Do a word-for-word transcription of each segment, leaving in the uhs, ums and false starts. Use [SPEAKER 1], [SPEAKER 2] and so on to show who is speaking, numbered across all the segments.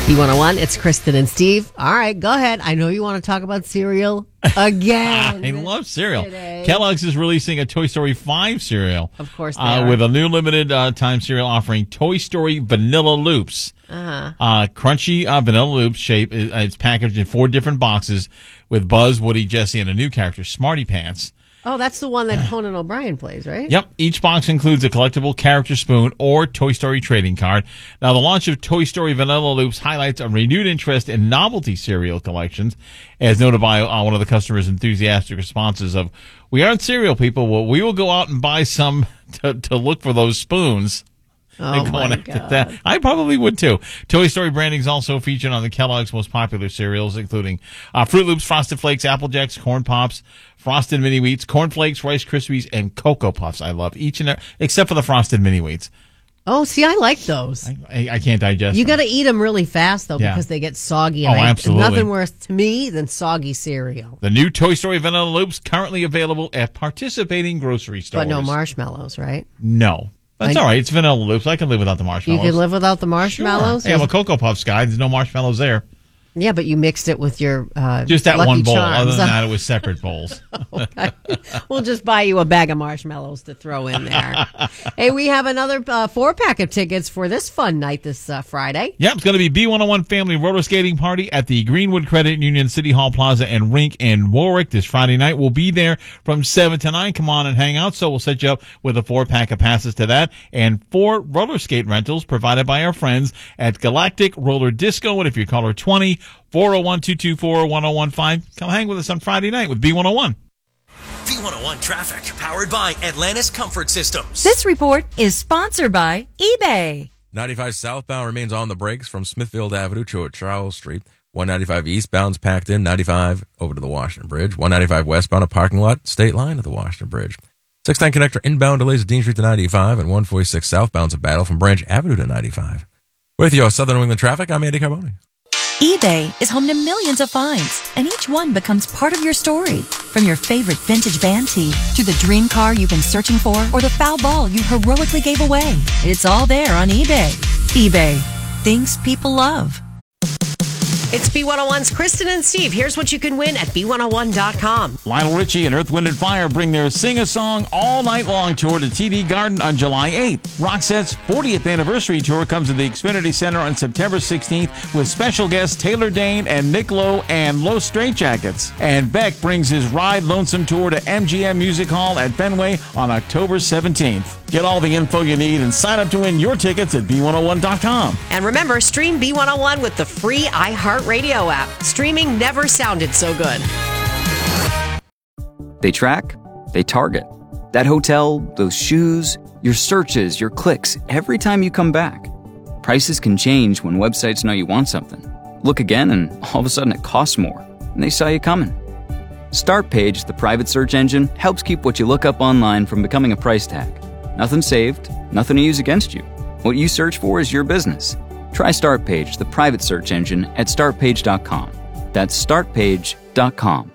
[SPEAKER 1] B one oh one, it's Kristen and Steve. All right, go ahead. I know you want to talk about cereal again.
[SPEAKER 2] I love cereal.
[SPEAKER 1] Today.
[SPEAKER 2] Kellogg's is releasing a Toy Story five cereal.
[SPEAKER 1] Of course they
[SPEAKER 2] uh,
[SPEAKER 1] are.
[SPEAKER 2] With a new limited uh, time cereal offering Toy Story Vanilla Loops.
[SPEAKER 1] Uh-huh.
[SPEAKER 2] Uh, crunchy uh, Vanilla Loops shape. Is, uh, it's packaged in four different boxes with Buzz, Woody, Jessie, and a new character, Smarty Pants.
[SPEAKER 1] Oh, that's the one that Conan O'Brien plays, right?
[SPEAKER 2] Yep. Each box includes a collectible character spoon or Toy Story trading card. Now, the launch of Toy Story Vanilla Loops highlights a renewed interest in novelty cereal collections, as noted by uh, one of the customers' enthusiastic responses of, "We aren't cereal people. Well, we will go out and buy some to, to look for those spoons."
[SPEAKER 1] Oh,
[SPEAKER 2] Going
[SPEAKER 1] my
[SPEAKER 2] after
[SPEAKER 1] God.
[SPEAKER 2] that. I probably would too. Toy Story branding is also featured on the Kellogg's most popular cereals, including uh, Fruit Loops, Frosted Flakes, Apple Jacks, Corn Pops, Frosted Mini Wheats, Corn Flakes, Rice Krispies, and Cocoa Puffs. I love each and every, except for the Frosted Mini Wheats.
[SPEAKER 1] Oh, see, I like those.
[SPEAKER 2] I, I, I can't digest
[SPEAKER 1] You
[SPEAKER 2] them.
[SPEAKER 1] got to eat them really fast, though,
[SPEAKER 2] Yeah.
[SPEAKER 1] because they get soggy.
[SPEAKER 2] Oh,
[SPEAKER 1] And I-
[SPEAKER 2] absolutely.
[SPEAKER 1] Nothing worse to me than soggy cereal.
[SPEAKER 2] The new Toy Story Vanilla Loops currently available at participating grocery stores.
[SPEAKER 1] But no marshmallows, right?
[SPEAKER 2] No. That's
[SPEAKER 1] I-
[SPEAKER 2] all right. It's Vanilla Loops. I can live without the
[SPEAKER 1] You
[SPEAKER 2] marshmallows.
[SPEAKER 1] can live without the marshmallows?
[SPEAKER 2] Sure. Hey, I'm a Cocoa Puffs guy. There's no marshmallows there.
[SPEAKER 1] Yeah, but you mixed it with your uh,
[SPEAKER 2] Just that
[SPEAKER 1] Lucky
[SPEAKER 2] one bowl.
[SPEAKER 1] Charms.
[SPEAKER 2] Other than that, it was separate bowls.
[SPEAKER 1] We'll just buy you a bag of marshmallows to throw in there. Hey, we have another uh, four-pack of tickets for this fun night this uh, Friday.
[SPEAKER 2] Yep, it's going to be B one oh one Family Roller Skating Party at the Greenwood Credit Union City Hall Plaza and Rink in Warwick this Friday night. We'll be there from seven to nine. Come on and hang out. So we'll set you up with a four-pack of passes to that and four roller skate rentals provided by our friends at Galactic Roller Disco. And if you call her twenty, four oh one, two two four, one oh one five, come hang with us on Friday night with B one oh one.
[SPEAKER 3] B one oh one Traffic, powered by Atlantis Comfort Systems.
[SPEAKER 4] This report is sponsored by eBay.
[SPEAKER 5] ninety-five southbound remains on the brakes from Smithfield Avenue to Charles Street. one ninety-five eastbound's packed in. ninety-five over to the Washington Bridge. one ninety-five westbound a parking lot, state line to the Washington Bridge. six nine connector inbound delays at Dean Street to ninety-five, and one forty-six southbound's a battle from Branch Avenue to ninety-five. With your Southern New England traffic, I'm Andy Carboni.
[SPEAKER 4] eBay is home to millions of finds, and each one becomes part of your story. From your favorite vintage band tee to the dream car you've been searching for or the foul ball you heroically gave away. It's all there on eBay. eBay. Things people love.
[SPEAKER 1] It's B one oh one's Kristen and Steve. Here's what you can win at B one oh one dot com.
[SPEAKER 2] Lionel Richie and Earth, Wind and Fire bring their Sing a Song All Night Long tour to T D Garden on July eighth. Roxette's fortieth anniversary tour comes to the Xfinity Center on September sixteenth with special guests Taylor Dane and Nick Lowe and Low Straitjackets. And Beck brings his Ride Lonesome tour to M G M Music Hall at Fenway on October seventeenth. Get all the info you need and sign up to win your tickets at B one oh one dot com.
[SPEAKER 1] And remember, stream B one oh one with the free iHeartRadio app. Streaming never sounded so good.
[SPEAKER 6] They track, they target. That hotel, those shoes, your searches, your clicks, every time you come back. Prices can change when websites know you want something. Look again and all of a sudden it costs more, and they saw you coming. Startpage, the private search engine, helps keep what you look up online from becoming a price tag. Nothing saved, nothing to use against you. What you search for is your business. Try Startpage, the private search engine, at start page dot com. That's start page dot com.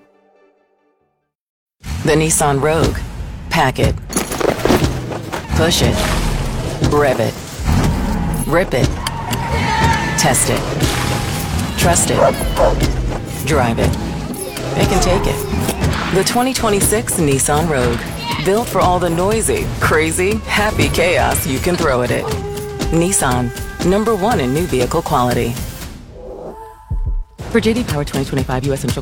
[SPEAKER 7] The Nissan Rogue. Pack it. Push it. Rev it. Rip it. Test it. Trust it. Drive it. They can take it. The twenty twenty-six Nissan Rogue. Built for all the noisy, crazy, happy chaos you can throw at it. Nissan. Number one in new vehicle quality. For J D Power twenty twenty-five U S Central